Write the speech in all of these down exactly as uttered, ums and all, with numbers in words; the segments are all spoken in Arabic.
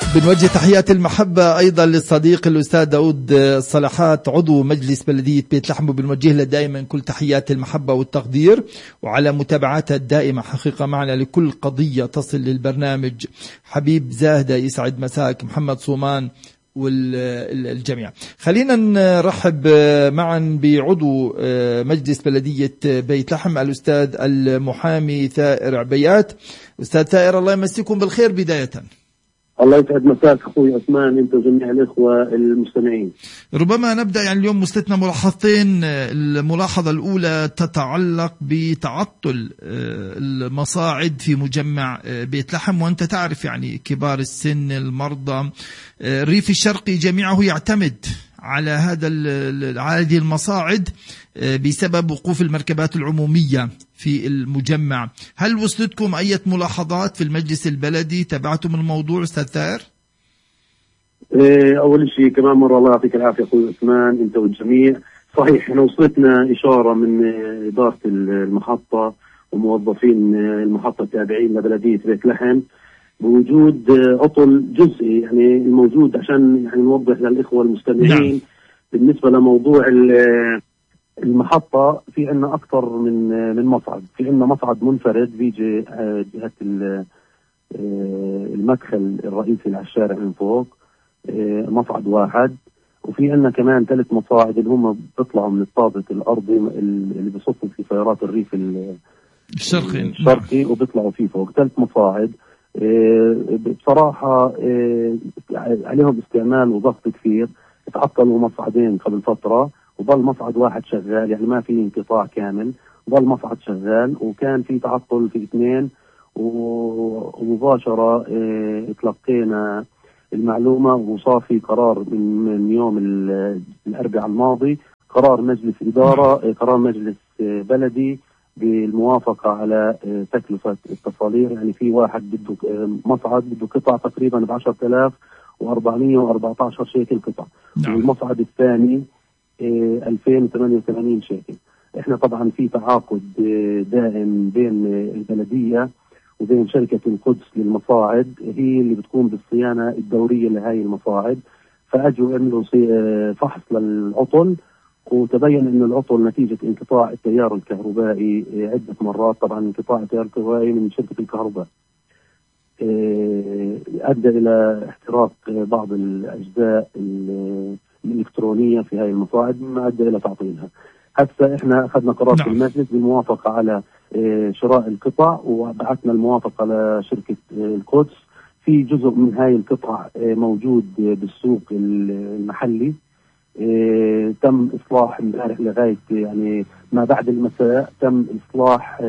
بنوجه تحيات المحبة أيضا للصديق الأستاذ داود الصلاحات عضو مجلس بلدية بيت لحم، وبنوجه له دائما كل تحيات المحبة والتقدير وعلى متابعته الدائمة حقيقة معنا لكل قضية تصل للبرنامج. حبيب زاهدة يسعد مساك، محمد صومان والجميع. خلينا نرحب معا بعضو مجلس بلدية بيت لحم الأستاذ المحامي ثائر عبيات. أستاذ ثائر الله يمسيكم بالخير. بداية الله يسعد مساك اخوي عثمان انت وجميع الاخوه المستمعين. ربما نبدا يعني اليوم مستثنى ملاحظتين. الملاحظه الاولى تتعلق بتعطل المصاعد في مجمع بيت لحم، وانت تعرف يعني كبار السن، المرضى، الريف الشرقي جميعه يعتمد على هذا هذه المصاعد بسبب وقوف المركبات العمومية في المجمع. هل وصلتكم أي ملاحظات في المجلس البلدي؟ تابعتم الموضوع أستاذ ثائر؟ أول شيء كمان مرة الله يعطيك العافية أخوي عثمان أنت والجميع. صحيح احنا وصلتنا إشارة من إدارة المحطة وموظفين المحطة التابعين لبلدية بيت لحم بوجود عطل جزئي يعني الموجود، عشان يعني نوضح للإخوة المستمعين. نعم. بالنسبة لموضوع المحطة في عنا أكثر من من مصعد. في عنا مصعد منفرد بيجي جهة المدخل الرئيسي على الشارع من فوق، مصعد واحد. وفي عنا كمان ثلاث مصاعد اللي هم بيطلعوا من الطابق الأرضي اللي بيصفوا في سيارات الريف الشرقي الشرقي وبيطلعوا فيه فوق. ثلاث مصاعد بصراحة عليهم استعمال وضغط كثير. تعطلوا مصعدين قبل فترة وظل مصعد واحد شغال، يعني ما في انقطاع كامل، ظل مصعد شغال. وكان في تعطل في اثنين، ومباشرة تلقينا المعلومة وصار في قرار من يوم الأربعاء الماضي، قرار مجلس إدارة، قرار مجلس بلدي بالموافقة على تكلفة التصالير. يعني في واحد بده مصعد بده قطع تقريبا ب عشرة آلاف وأربعمئة وأربعة عشر شيكل قطع. نعم. والمصعد الثاني ألفين وثمانية وثمانين شيكل. احنا طبعا في تعاقد دائم بين البلدية وبين شركة القدس للمصاعد، هي اللي بتقوم بالصيانة الدورية لهاي المصاعد. فأجوا عملوا فحص للعطل وتبين أن العطل نتيجة انقطاع التيار الكهربائي عدة مرات. طبعا انقطاع التيار الكهربائي من شركة الكهرباء أدى إلى احتراق بعض الأجزاء الإلكترونية في هذه المصاعد مما أدى إلى تعطيلها. هسه إحنا أخذنا قرار في المجلس بالموافقة على شراء القطع، وبعثنا الموافقة لشركة القدس. في جزء من هاي القطع موجود بالسوق المحلي، تم إصلاح امبارح لغاية يعني ما بعد المساء، تم إصلاح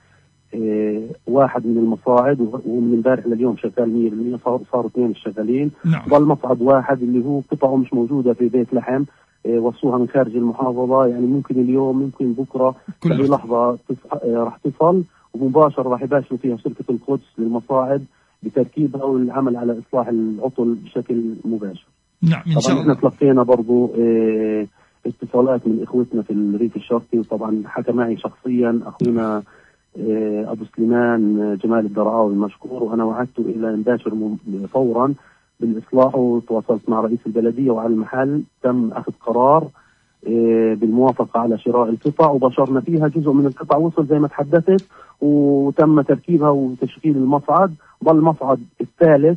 واحد من المصاعد، ومن امبارح لليوم شغال مية بالمية. صاروا اثنين الشغالين. نعم. ظل مصعد واحد اللي هو قطعه مش موجودة في بيت لحم، وصوها من خارج المحافظة. يعني ممكن اليوم ممكن بكرة في لحظة راح تصل ومباشرة راح يباشروا فيها شركة القدس للمصاعد بتركيبها والعمل على إصلاح العطل بشكل مباشر. نعم إن شاء الله. احنا تلقينا برضو اه اتصالات من إخوتنا في الريف الشرقي، وطبعا حكى معي شخصيا أخونا اه أبو سليمان جمال الدرعاوي المشكور، وأنا وعدته إلى نباشر فورا بالإصلاح. وتواصلت مع رئيس البلدية وعلى المحل تم أخذ قرار اه بالموافقة على شراء القطع، وبشرنا فيها جزء من القطع وصل زي ما تحدثت، وتم تركيبها وتشغيل المصعد. ظل المصعد الثالث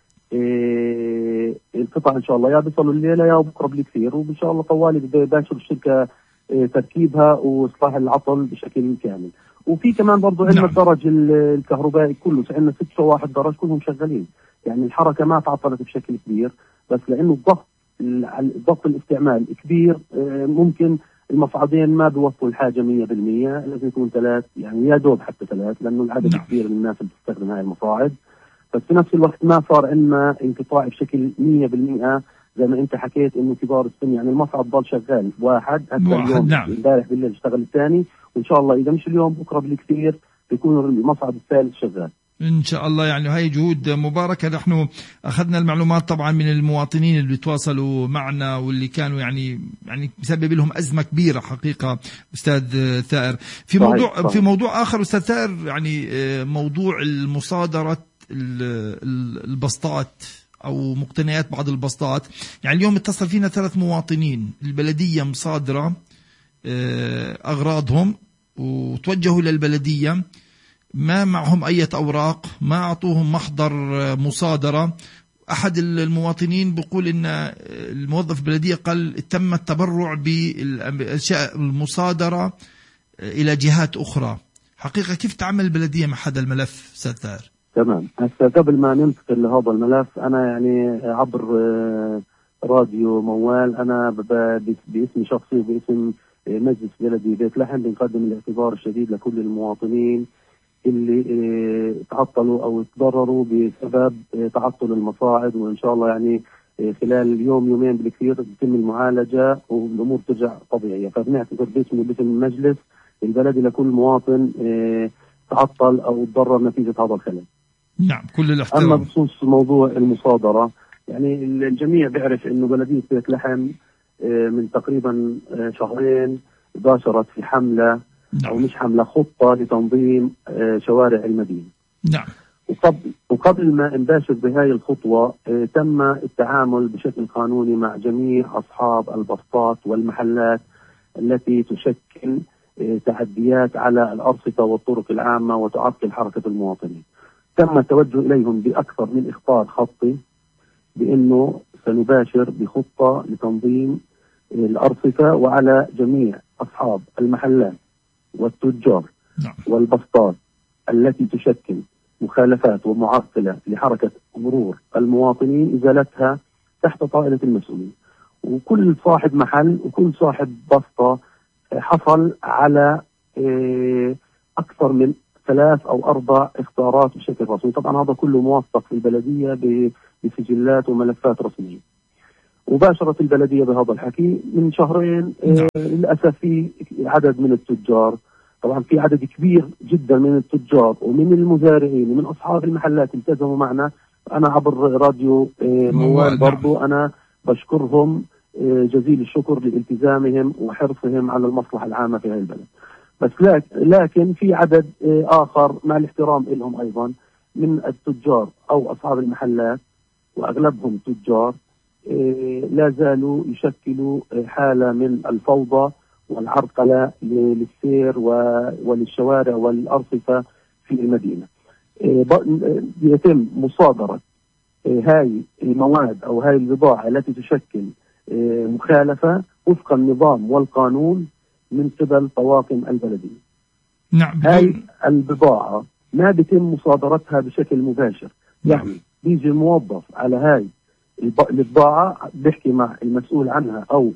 إيه القطع ان شاء الله يا بيصلوا الليله يا بكره بالكثير، وان شاء الله طوالي بده يباشر الشركه إيه تركيبها واصلاح العطل بشكل كامل. وفي كمان برضه عندنا الدرج الكهربائي كله، عندنا ستة واحد درج كلهم شغالين. يعني الحركه ما تعطلت بشكل كبير، بس لانه الضغط ضغط الاستعمال كبير إيه ممكن المصعدين ما بيوفوا الحاجه مية بالمية، لازم يكون ثلاث، يعني يا دوب حتى ثلاث، لانه العدد نعم. كبير من الناس اللي بتستخدم هاي المصاعد. بس في نفس الوقت ما صار عندنا انقطاع بشكل مية بالمية زي ما انت حكيت انه كبار السن. يعني المصعد ضل شغال واحد هسه اليوم، نعم. امبارح بالليل اشتغل الثاني، وان شاء الله اذا مش اليوم بكره بالكثير بيكون المصعد الثالث شغال إن شاء الله. يعني هاي جهود مباركة. نحن أخذنا المعلومات طبعا من المواطنين اللي بيتواصلوا معنا واللي كانوا يعني يعني بسبب لهم أزمة كبيرة حقيقة أستاذ ثائر. في صحيح موضوع صحيح. في موضوع آخر أستاذ ثائر، يعني موضوع المصادرة البسطات أو مقتنيات بعض البسطات. يعني اليوم اتصل فينا ثلاث مواطنين، البلدية مصادرة أغراضهم وتوجهوا للبلدية، ما معهم أي أوراق، ما أعطوهم محضر مصادرة. أحد المواطنين بيقول إن الموظف البلدية قال تم التبرع بالأشياء المصادرة إلى جهات أخرى. حقيقة كيف تعمل البلدية مع هذا الملف أستاذ طاهر؟ تمام. هسه قبل ما ننتقل لهذا الملف، أنا يعني عبر راديو موال أنا باسم شخصي وباسم مجلس بلدي بيت لحم بنقدم الاعتذار الشديد لكل المواطنين اللي تعطلوا أو تضرروا بسبب تعطل المصاعد، وإن شاء الله يعني خلال يوم يومين بالكثير تتم المعالجة والأمور ترجع طبيعية. فبنعتذر باسم باسم المجلس البلدي لكل مواطن تعطل أو تضرر نتيجة هذا الخلل. نعم، كل الاحترام. أما بخصوص موضوع المصادرة، يعني الجميع بيعرف إنه بلدية بيت لحم من تقريبا شهرين باشرت في حملة نعم. أو مش حملة، خطة لتنظيم شوارع المدينة. نعم. وقبل وقبل ما نباشر بهاي الخطوة تم التعامل بشكل قانوني مع جميع أصحاب البسطات والمحلات التي تشكل تحديات على الأرصفة والطرق العامة وتعطل حركة المواطنين. تم التوجه إليهم بأكثر من إخبار خطي بأنه سنباشر بخطة لتنظيم الأرصفة، وعلى جميع أصحاب المحلات والتجار نعم. والبسطات التي تشكل مخالفات ومعطلة لحركة مرور المواطنين إزالتها تحت طائلة المسؤولين. وكل صاحب محل وكل صاحب بسطة حصل على أكثر من ثلاث أو أربع اختارات بشكل رسمي. طبعا هذا كله موثق في البلدية بسجلات وملفات رسمية. وباشرت البلدية بهذا الحكي من شهرين. آه للأسف في عدد من التجار، طبعا في عدد كبير جدا من التجار ومن المزارعين ومن أصحاب المحلات التزموا معنا. أنا عبر راديو آه موال برضو أنا بشكرهم آه جزيل الشكر لالتزامهم وحرصهم على المصلحة العامة في هذا البلد. بس لكن في عدد آه آخر مع الاحترام لهم أيضا من التجار أو أصحاب المحلات، وأغلبهم تجار، لا زالوا يشكلوا حالة من الفوضى والعرقلة للسير وللشوارع والأرصفة في المدينة. يتم مصادرة هاي المواد أو هاي البضاعة التي تشكل مخالفة وفق النظام والقانون من قبل طواقم البلدية. نعم. هاي البضاعة ما بيتم مصادرتها بشكل مباشر. نعم. يعني بيجي الموظف على هاي البضاعة بيحكي مع المسؤول عنها أو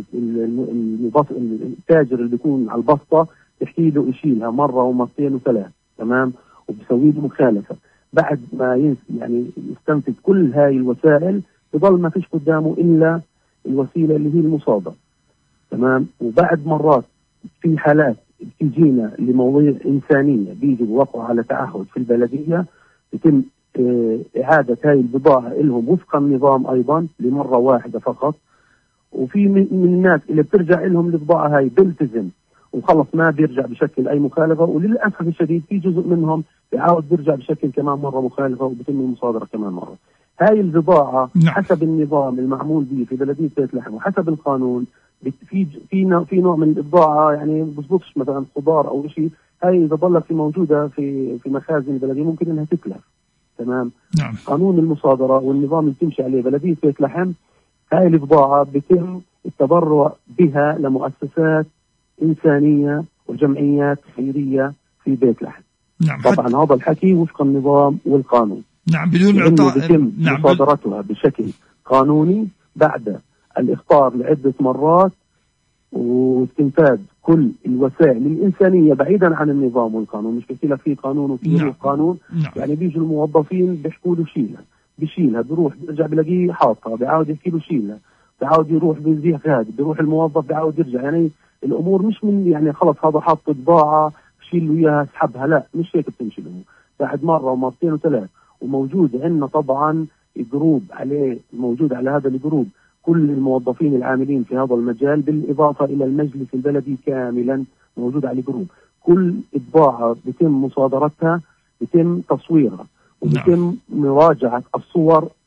التاجر اللي بيكون على البسطة، يحكي له يشيلها مرة ومرتين وثلاث، تمام، وبسوي له مخالفة. بعد ما يعني يستنفذ كل هاي الوسائل بضل ما فيش قدامه إلا الوسيلة اللي هي المصادرة، تمام. وبعد مرات في حالات بتجينا لمواضيع إنسانية بيجوا وقعوا على تعهد في البلدية، يتم إعادة هاي البضاعة لهم وفق النظام أيضا لمرة واحدة فقط. وفي من الناس اللي بترجع لهم البضاعة هاي بيلتزم وخلص ما بيرجع بشكل أي مخالفة، وللأسف الشديد في جزء منهم بيعاود بيرجع بشكل كمان مرة مخالفة وبتم المصادرة كمان مرة. هاي البضاعة حسب النظام المعمول به في بلدية بيت لحم وحسب القانون في في في نوع من البضاعة يعني بزبطش، مثلا خضار أو شيء، هاي إذا ظلت في موجودة في في مخازن البلدية ممكن إنها تتلف، تمام. نعم. قانون المصادرة والنظام اللي تمشي عليه بلدية بيت لحم، هاي البضاعة بيتم التبرع بها لمؤسسات إنسانية وجمعيات خيرية في بيت لحم. نعم. طبعا هذا الحكي وفق النظام والقانون. نعم. بدون إعطاء بيتم نعم. مصادرتها بشكل قانوني بعد الإخطار لعدة مرات واستنفاذ كل الوسائل الإنسانية بعيدا عن النظام والقانون. مش بحكي لك في قانون وفي نعم. قانون. نعم. يعني بيجوا الموظفين بيحكوا له شيلها، بشيلها، بيروح بيرجع بلاقيه حاطها، بيعاود يحكي له شيلها، بيعاود يروح بيزيح هذا، بيروح الموظف بيعاود يرجع. يعني الأمور مش من يعني خلص هذا حاط بضاعة شيل له إياها اسحبها، لا مش هيك بتمشي الأمور. بعد مرة ومرتين وثلاث. وموجود عندنا طبعا جروب عليه، موجود على هذا الجروب كل الموظفين العاملين في هذا المجال، بالإضافة إلى المجلس البلدي كاملا موجود على الجروب. كل بضاعة بيتم مصادرتها بيتم تصويرها وبيتم مراجعة الصور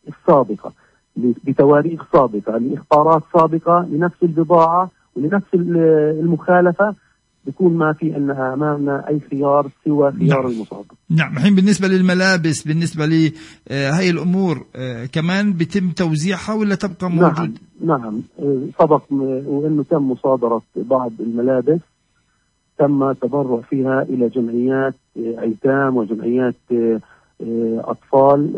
السابقة بتواريخ سابقة لإخطارات سابقة لنفس البضاعة ولنفس المخالفة، بيكون ما في أنها أمامنا أي خيار سوى خيار نعم. المصادرة. نعم. الحين بالنسبة للملابس، بالنسبة لهي الأمور كمان بيتم توزيعها ولا تبقى موجود؟ نعم نعم سبق وأنه تم مصادرة بعض الملابس، تم تبرع فيها إلى جمعيات أيتام وجمعيات أطفال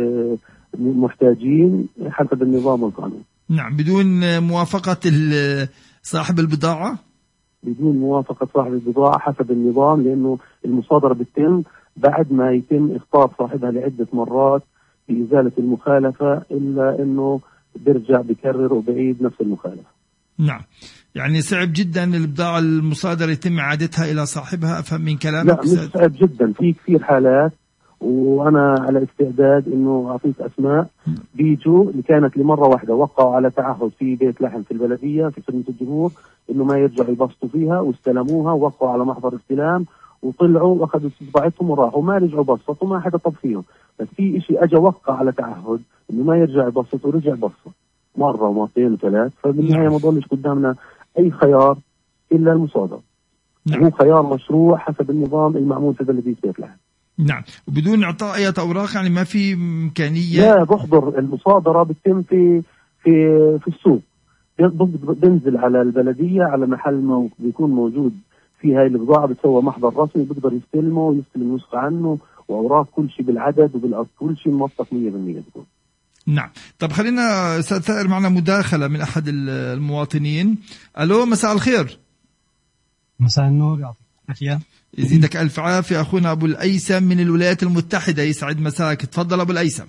محتاجين حسب النظام والقانون. نعم. بدون موافقة صاحب البضاعة؟ بدون موافقة صاحب البضاعة حسب النظام، لأنه المصادرة بتتم بعد ما يتم إخطار صاحبها لعدة مرات بإزالة المخالفة، إلا أنه بيرجع بكرر وبعيد نفس المخالفة. نعم. يعني صعب جدا البضاعة المصادرة يتم إعادتها إلى صاحبها، أفهم من كلامك؟ لا مش صعب جدا، في كثير حالات، وأنا على استعداد إنه أعطيك أسماء بيجوا اللي كانت لمرة واحدة وقعوا على تعهد في بيت لحم في البلدية في خدمة الجمهور إنه ما يرجعوا يبسطوا فيها، واستلموها ووقعوا على محضر استلام وطلعوا وأخذوا بضاعتهم وراحوا، ما رجعوا بسطوا، ما حدا طب فيهم. بس في إشي أجا وقع على تعهد إنه ما يرجع يبسط ورجع بسط مرة ومرتين وثلاث، فبالنهاية ما ضلش قدامنا أي خيار إلا المصادرة. نعم. هو خيار مشروع حسب النظام المعمول في بلدية بيت لحم. نعم. وبدون إعطاء أي أوراق، يعني ما في إمكانية؟ لا، بحضر المصادرة بتتم في في في السوق، بنزل على البلدية على محل ما بيكون موجود في هاي البضاعة، بتسوى محضر رسمي بيقدر يستلمه ويستلم نسخة عنه وأوراق كل شيء بالعدد وبالأرض، كل شيء موثق مية بالمية بيكون. نعم. طب خلينا ستائر معنا مداخلة من أحد المواطنين. ألو، مساء الخير. مساء النور، يعطيك العافية. يزيدك ألف عافية. أخونا أبو الأيسم من الولايات المتحدة، يسعد مساك. تفضل أبو الأيسم.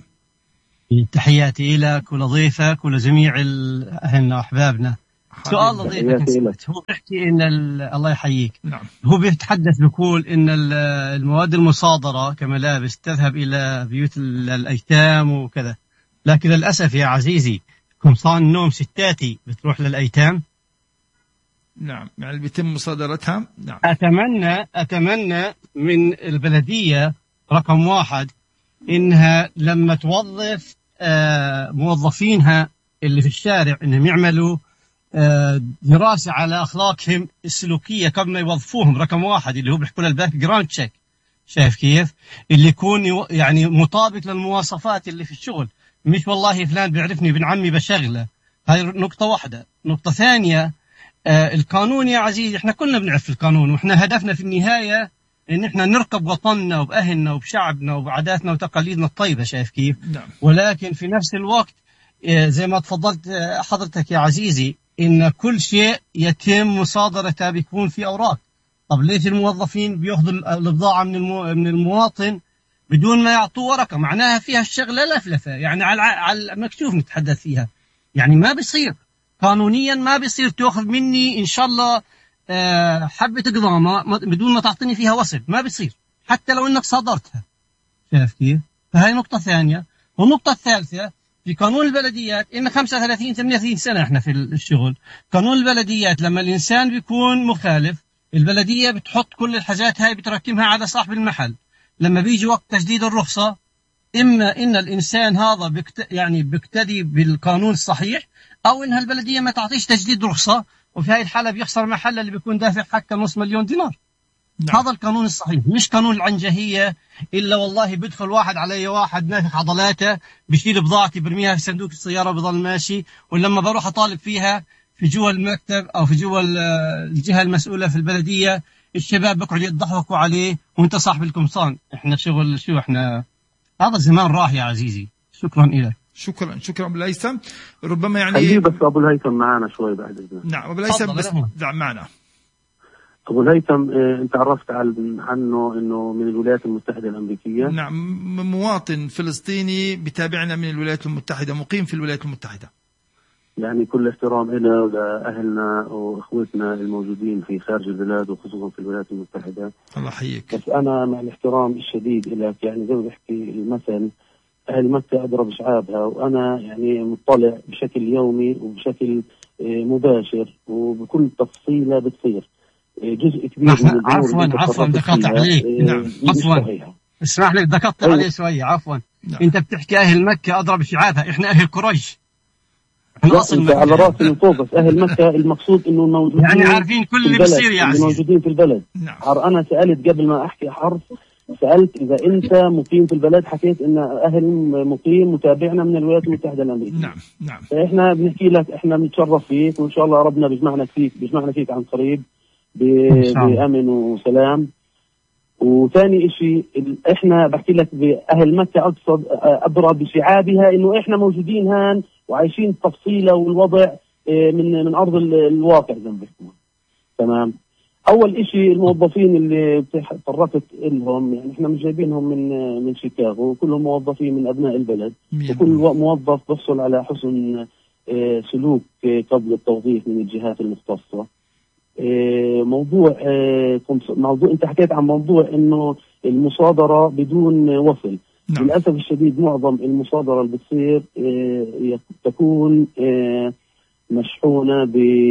تحياتي لك ولضيفك ولجميع أهلنا وأحبابنا. سؤال لضيفك، هو بيحكي إن الله يحييك. نعم. هو بيتحدث بيقول إن المواد المصادرة كملابس تذهب إلى بيوت الأيتام وكذا، لكن للأسف يا عزيزي قمصان النوم ستاتي بتروح للأيتام. نعم، يعني بيتم مصادرتها. نعم. أتمنى أتمنى من البلدية رقم واحد إنها لما توظف آه موظفينها اللي في الشارع إنهم يعملوا آه دراسة على أخلاقهم السلوكية قبل ما يوظفوهم. رقم واحد اللي هو بيحكوا له الباك جراوند تشيك، شايف كيف؟ اللي يكون يعني مطابق للمواصفات اللي في الشغل، مش والله فلان بيعرفني ابن عمي بشغله. هاي نقطة واحدة. نقطة ثانية، آه القانون يا عزيزي، احنا كلنا بنعرف القانون، واحنا هدفنا في النهاية ان احنا نرقب وطننا وبأهلنا وبشعبنا وبعاداتنا وتقاليدنا الطيبة، شايف كيف؟ نعم. ولكن في نفس الوقت آه زي ما تفضلت آه حضرتك يا عزيزي، ان كل شيء يتم مصادرته بيكون في اوراق. طب ليش الموظفين بياخذوا البضاعة من المو... من المواطن بدون ما يعطوه ورقة؟ معناها فيها الشغلة لفلفة، يعني على على المكشوف نتحدث فيها. يعني ما بيصير قانونيا، ما بيصير تأخذ مني إن شاء الله أه حبة قضامة بدون ما تعطيني فيها وصف، ما بيصير حتى لو إنك صادرتها، شايف كيف؟ فهي نقطة ثانية. والنقطة الثالثة، في قانون البلديات إن خمسة وثلاثين ثمانية وثلاثين سنة إحنا في الشغل. قانون البلديات لما الإنسان بيكون مخالف، البلدية بتحط كل الحاجات هاي بتركمها على صاحب المحل. لما بيجي وقت تجديد الرخصة، إما إن الإنسان هذا بكت... يعني بيقتدي بالقانون الصحيح، أو إنها البلدية ما تعطيش تجديد رخصة، وفي هاي الحالة بيخسر محل اللي بيكون دافع حقه نص مليون دينار. نعم. هذا القانون الصحيح، مش قانون العنجهية. إلا والله بدخل واحد علي واحد نافخ عضلاته، بشيل بضاعتي برميها في صندوق السيارة وبضل ماشي، ولما بروح أطالب فيها في جوا المكتب أو في جوا الجهة المسؤولة في البلدية، الشباب بقعدوا يضحكوا عليه وانت صاحب القمصان. احنا شغل شو احنا؟ هذا الزمان راح يا عزيزي. شكرا لك. شكرا شكرا ابو الهيثم. ربما يعني خليه بس ابو الهيثم معنا شوي بعد اذنك. نعم ابو الهيثم بس دع معنا. ابو الهيثم اه انت عرفت عنه انه من الولايات المتحده الامريكيه. نعم، مواطن فلسطيني بتابعنا من الولايات المتحده، مقيم في الولايات المتحده. يعني كل احترام لنا ولأهلنا وإخوتنا الموجودين في خارج البلاد وخصوصا في الولايات المتحدة. الله يحييك. بس أنا مع الاحترام الشديد لك، يعني زي ما بحكي المثل، أهل مكة أضرب شعابها، وأنا يعني مطلع بشكل يومي وبشكل مباشر وبكل تفصيلة بتصير. جزء كبير من عفوا عفوا دقاطع عليك. نعم عفوا اسمح لي بدي أقطع عليه شوية عفوا. نعم. أنت بتحكي أهل مكة أضرب شعابها، إحنا أهل قريش. إحنا أصل على راسي من فوق، بس أهل مكة المقصود إنه موجودين يعني عارفين كل اللي بيصير يا عزيز، موجودين في البلد. نعم. أنا سألت قبل ما أحكي حرف، سألت إذا أنت مقيم في البلد، حكيت إن أهل مقيم متابعنا من الولايات المتحدة الأمريكية. نعم نعم. فإحنا بنحكي لك إحنا بنتشرف فيك، وإن شاء الله ربنا بيجمعنا فيك بيجمعنا فيك عن قريب بأمن وسلام. وثاني إشي إحنا بحكي لك بأهل مكة أقصد أضرب بشعابها إنه إحنا موجودين هان وعايشين التفصيلة والوضع من من أرض الواقع زي ما بيحكوا. تمام. أول إشي الموظفين اللي تطرقت لهم، يعني إحنا مش جايبينهم من من شيكاغو، كلهم موظفين من أبناء البلد، وكل موظف بيحصل على حسن سلوك قبل التوظيف من الجهات المختصة. موضوع موضوع أنت حكيت عن موضوع إنه المصادرة بدون وصل. نعم. للأسف الشديد معظم المصادرة اللي بتصير تكون مشحونة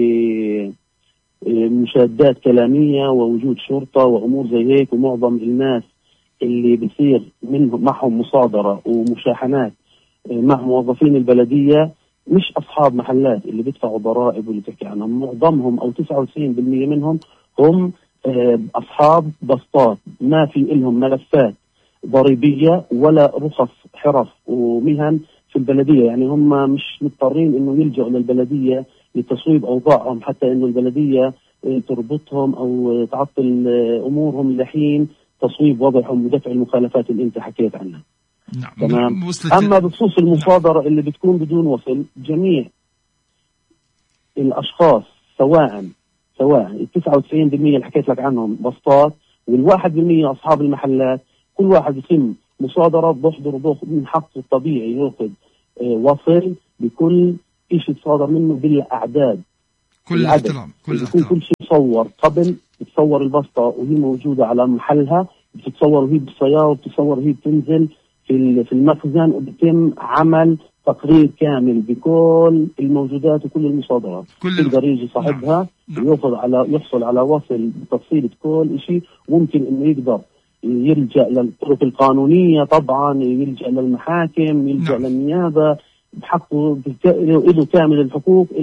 بمشادات كلامية ووجود شرطة وأمور زي هيك، ومعظم الناس اللي بصير منهم معهم مصادرة ومشاحنات مع موظفين البلدية مش أصحاب محلات اللي بيدفعوا ضرائب واللي تحكي عنهم، معظمهم أو تسعة وتسعين بالمئة منهم هم أصحاب بسطات ما في إلهم ملفات ضريبية ولا رخص حرف ومهن في البلدية. يعني هم مش مضطرين إنه يلجأوا للبلدية لتصويب أوضاعهم، حتى إنه البلدية تربطهم أو تعطل أمورهم لحين تصويب وضعهم ودفع المخالفات اللي أنت حكيت عنها. نعم. تمام. أما بخصوص المصادرة اللي بتكون بدون وصل، جميع الأشخاص سواء سواء التسعة وتسعين بالمئة اللي حكيت لك عنهم بسطات، والواحد بالمئة أصحاب المحلات، كل واحد يتم مصادرة بحضر ضخ من حقه الطبيعي يأخذ اه وصل بكل شيء تصادر منه بالأعداد. كل احترام كل احترام. كل شيء تصور قبل، بتصور البسطة وهي موجودة على محلها، بتتصور وهي بالسيارة، وبتتصور وهي بتنزل في في المخزن، وبيتم عمل تقرير كامل بكل الموجودات وكل المصادرات. يقدر يجي صاحبها ويأخذ على يحصل على وصل بتفصيل كل شيء. ممكن إنه يقدر يلجأ للطرق القانونية، طبعا يلجأ للمحاكم، يلجأ نعم. للنيابة بحقه له كامل الحقوق.